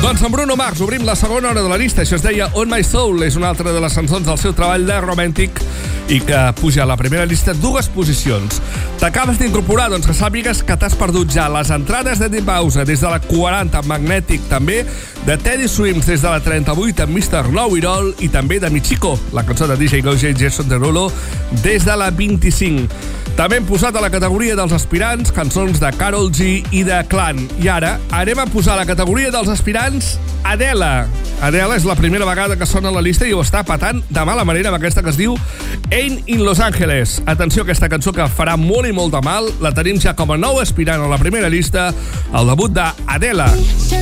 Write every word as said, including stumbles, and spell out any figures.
Doncs amb Bruno Mars obrim la segona hora de la llista. Això es deia On My Soul, és una altra de les cançons del seu treball de Romantic i que puja a la primera llista dues posicions. T'acabes d'incorporar, doncs que sàpigues que t'has perdut ja les entrades de Deep House des de la quaranta amb Magnetic, també de Teddy Swims des de la trenta-vuit amb mister Know It All i també de Michiko, la cançó de D J Gojj i Jason Derulo, des de la vint-i-cinc. També hem posat a la categoria dels aspirants cançons de Karol G i de Clan. I ara anem a posar a la categoria dels aspirants Adele. Adele és la primera vegada que sona a la llista i ho està patant de mala manera amb aquesta que es diu Ain't in Los Angeles. Atenció a aquesta cançó que farà molt i molt de mal. La tenim ja com a nou aspirant a la primera llista, el debut d'Adele.